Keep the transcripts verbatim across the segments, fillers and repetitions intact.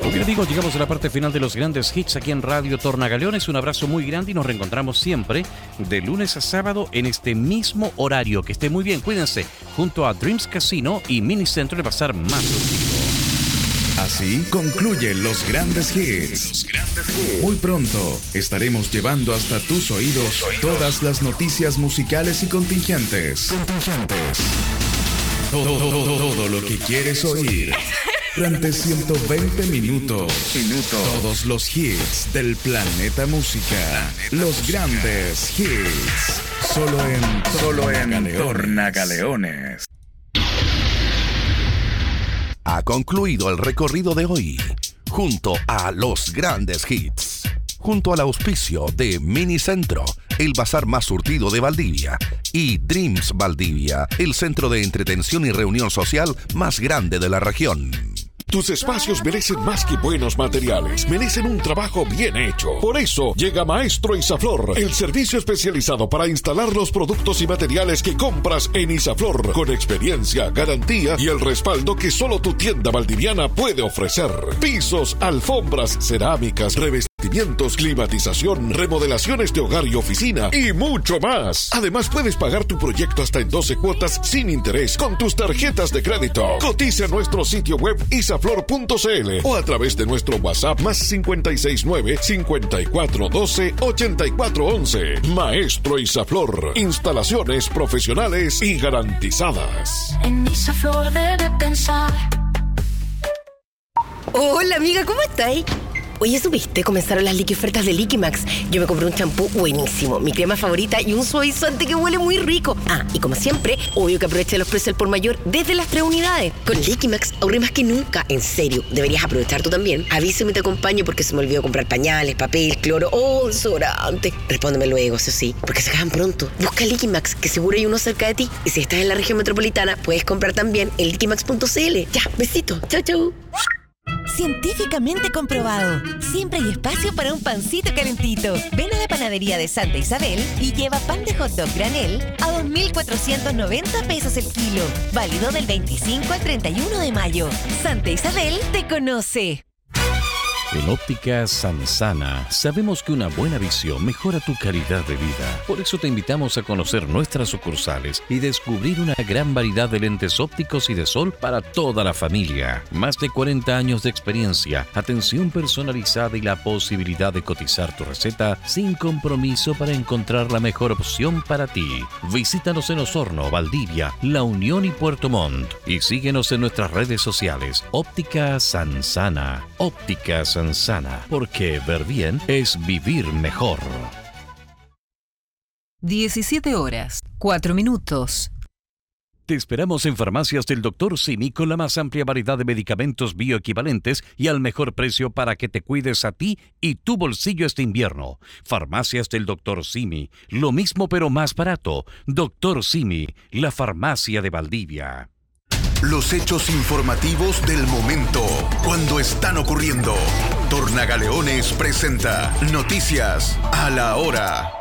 Muy bien, amigos, llegamos a la parte final de los grandes hits aquí en Radio Tornagaleones. Un abrazo muy grande y nos reencontramos siempre de lunes a sábado en este mismo horario. Que esté muy bien, cuídense, junto a Dreams Casino y Minicentro de Bazar más Surtido. Así concluyen los grandes hits. Muy pronto estaremos llevando hasta tus oídos todas las noticias musicales y contingentes. Contingentes. Todo, todo, todo, todo lo que quieres oír. Durante ciento veinte minutos. Todos los hits del planeta música. Los grandes hits. Solo en Solo en Tornagaleones. Ha concluido el recorrido de hoy, junto a los grandes hits, junto al auspicio de Minicentro, el bazar más surtido de Valdivia, y Dreams Valdivia, el centro de entretención y reunión social más grande de la región. Tus espacios merecen más que buenos materiales, merecen un trabajo bien hecho. Por eso llega Maestro Isaflor, el servicio especializado para instalar los productos y materiales que compras en Isaflor, con experiencia, garantía y el respaldo que solo tu tienda valdiviana puede ofrecer. Pisos, alfombras, cerámicas, revestimientos, climatización, remodelaciones de hogar y oficina y mucho más. Además, puedes pagar tu proyecto hasta en doce cuotas sin interés con tus tarjetas de crédito. Cotiza en nuestro sitio web isaflor punto c l o a través de nuestro WhatsApp más cincuenta y seis nueve, cincuenta y cuatro doce, ochenta y cuatro once. Maestro Isaflor, instalaciones profesionales y garantizadas. En Isaflor debe pensar. Hola amiga, ¿cómo estáis? Oye, ¿supiste? Comenzaron las liqui ofertas de Liquimax. Yo me compré un champú buenísimo, mi crema favorita y un suavizante que huele muy rico. Ah, y como siempre, obvio que aproveché los precios al por mayor desde las tres unidades. Con Liquimax ahorré más que nunca. En serio, deberías aprovechar tú también. Avísame y te acompaño porque se me olvidó comprar pañales, papel, cloro o desodorante. Respóndeme luego, eso sí, porque se acaban pronto. Busca Liquimax, que seguro hay uno cerca de ti. Y si estás en la región metropolitana, puedes comprar también en liquimax punto c l. Ya, besito. Chau, chau. Científicamente comprobado. Siempre hay espacio para un pancito calentito. Ven a la panadería de Santa Isabel y lleva pan de hot dog granel a dos mil cuatrocientos noventa pesos el kilo. Válido del veinticinco al treinta y uno de mayo. Santa Isabel te conoce. En Óptica Sansana sabemos que una buena visión mejora tu calidad de vida. Por eso te invitamos a conocer nuestras sucursales y descubrir una gran variedad de lentes ópticos y de sol para toda la familia. Más de cuarenta años de experiencia, atención personalizada y la posibilidad de cotizar tu receta sin compromiso para encontrar la mejor opción para ti. Visítanos en Osorno, Valdivia, La Unión y Puerto Montt y síguenos en nuestras redes sociales. Óptica Sansana. Óptica Sansana. Sana, porque ver bien es vivir mejor. diecisiete horas, cuatro minutos. Te esperamos en Farmacias del doctor Simi con la más amplia variedad de medicamentos bioequivalentes y al mejor precio para que te cuides a ti y tu bolsillo este invierno. Farmacias del doctor Simi, lo mismo pero más barato. doctor Simi, la farmacia de Valdivia. Los hechos informativos del momento, cuando están ocurriendo. Tornagaleones presenta Noticias a la Hora.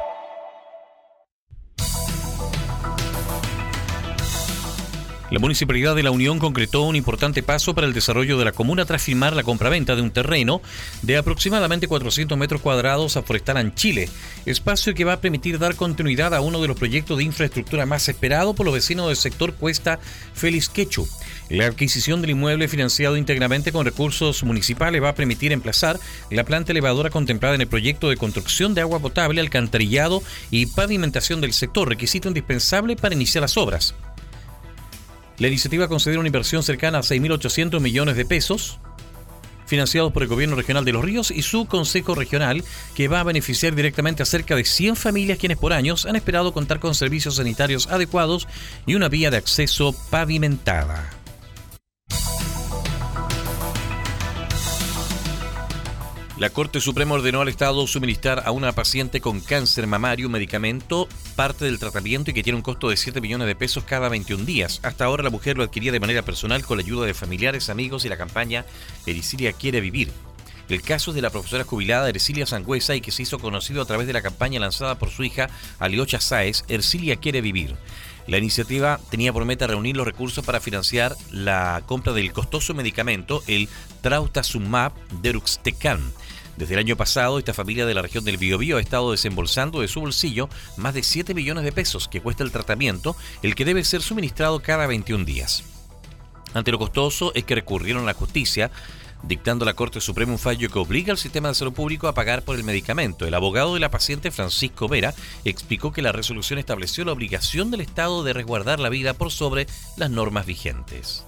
La Municipalidad de La Unión concretó un importante paso para el desarrollo de la comuna tras firmar la compraventa de un terreno de aproximadamente cuatrocientos metros cuadrados a Forestal Anchile, espacio que va a permitir dar continuidad a uno de los proyectos de infraestructura más esperado por los vecinos del sector Cuesta Félix Quechu. La adquisición del inmueble financiado íntegramente con recursos municipales va a permitir emplazar la planta elevadora contemplada en el proyecto de construcción de agua potable, alcantarillado y pavimentación del sector, requisito indispensable para iniciar las obras. La iniciativa considera una inversión cercana a seis mil ochocientos millones de pesos, financiados por el Gobierno Regional de Los Ríos y su Consejo Regional, que va a beneficiar directamente a cerca de cien familias quienes por años han esperado contar con servicios sanitarios adecuados y una vía de acceso pavimentada. La Corte Suprema ordenó al Estado suministrar a una paciente con cáncer mamario un medicamento, parte del tratamiento y que tiene un costo de siete millones de pesos cada veintiún días. Hasta ahora la mujer lo adquiría de manera personal con la ayuda de familiares, amigos y la campaña Ericilia Quiere Vivir. El caso es de la profesora jubilada Ercilia Sangüesa y que se hizo conocido a través de la campaña lanzada por su hija Aliocha Sáez, Ercilia Quiere Vivir. La iniciativa tenía por meta reunir los recursos para financiar la compra del costoso medicamento, el Trastuzumab deruxtecan. Desde el año pasado, esta familia de la región del Biobío ha estado desembolsando de su bolsillo más de siete millones de pesos que cuesta el tratamiento, el que debe ser suministrado cada veintiún días. Ante lo costoso es que recurrieron a la justicia, dictando la Corte Suprema un fallo que obliga al sistema de salud público a pagar por el medicamento. El abogado de la paciente, Francisco Vera, explicó que la resolución estableció la obligación del Estado de resguardar la vida por sobre las normas vigentes.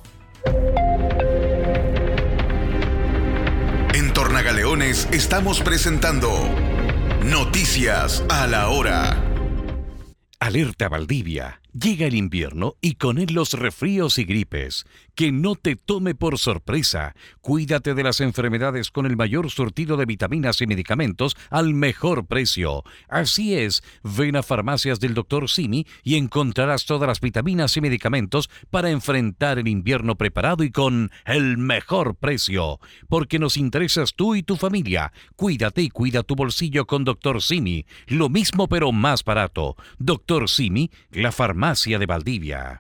En Tornagaleones estamos presentando Noticias a la Hora. Alerta Valdivia. Llega el invierno y con él los resfríos y gripes. Que no te tome por sorpresa. Cuídate de las enfermedades con el mayor surtido de vitaminas y medicamentos al mejor precio. Así es, ven a Farmacias del doctor Simi y encontrarás todas las vitaminas y medicamentos para enfrentar el invierno preparado y con el mejor precio. Porque nos interesas tú y tu familia. Cuídate y cuida tu bolsillo con doctor Simi. Lo mismo pero más barato. doctor Simi, la farmacia de Valdivia.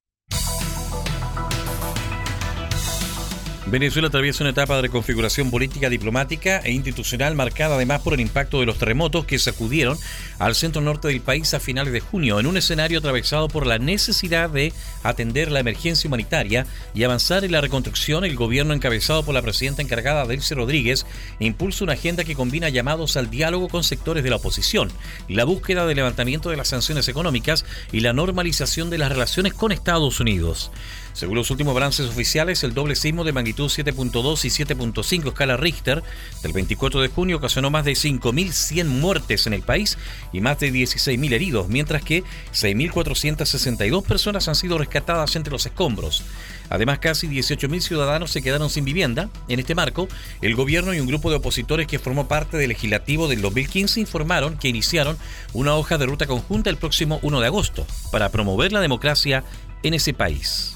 Venezuela atraviesa una etapa de reconfiguración política, diplomática e institucional marcada además por el impacto de los terremotos que sacudieron al centro norte del país a finales de junio, en un escenario atravesado por la necesidad de atender la emergencia humanitaria y avanzar en la reconstrucción. El gobierno encabezado por la presidenta encargada, Delcy Rodríguez, impulsa una agenda que combina llamados al diálogo con sectores de la oposición, la búsqueda del levantamiento de las sanciones económicas y la normalización de las relaciones con Estados Unidos. Según los últimos balances oficiales, el doble sismo de magnitud siete punto dos y siete punto cinco escala Richter del veinticuatro de junio ocasionó más de cinco mil cien muertes en el país y más de dieciséis mil heridos, mientras que seis mil cuatrocientas sesenta y dos personas han sido rescatadas entre los escombros. Además, casi dieciocho mil ciudadanos se quedaron sin vivienda. En este marco, el gobierno y un grupo de opositores que formó parte del legislativo del dos mil quince informaron que iniciaron una hoja de ruta conjunta el próximo primero de agosto para promover la democracia en ese país.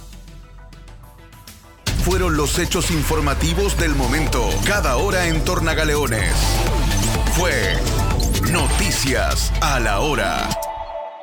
Fueron los hechos informativos del momento, cada hora en Tornagaleones. Fue Noticias a la Hora.